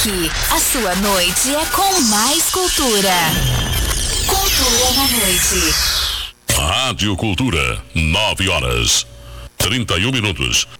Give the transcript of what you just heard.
Aqui, a sua noite é com mais cultura. Cultura na noite. Rádio Cultura, 9 horas, 31 minutos.